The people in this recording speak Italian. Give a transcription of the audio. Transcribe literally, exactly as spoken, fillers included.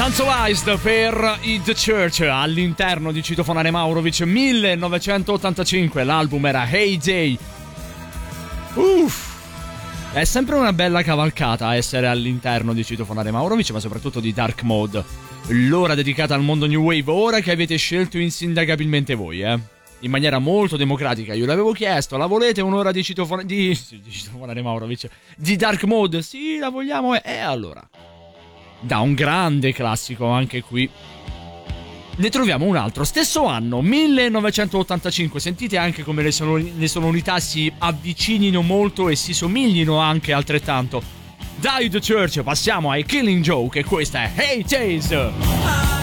Tantalized per i The Church all'interno di Citofonare Maurovic. Millenovecentottantacinque, l'album era Hey Day. Uff, è sempre una bella cavalcata essere all'interno di Citofonare Maurovic, ma soprattutto di Dark Mode, l'ora dedicata al mondo New Wave, ora che avete scelto insindacabilmente voi, eh in maniera molto democratica. Io l'avevo chiesto, la volete un'ora di Citofonare di, di Citofonare Maurovic, di Dark Mode? Sì, la vogliamo, e eh, allora da un grande classico anche qui ne troviamo un altro, stesso anno, millenovecentottantacinque. Sentite anche come le, sonor- le sonorità si avvicinino molto e si somiglino anche altrettanto. Dai The Church passiamo ai Killing Joke e questa è Hey Chase.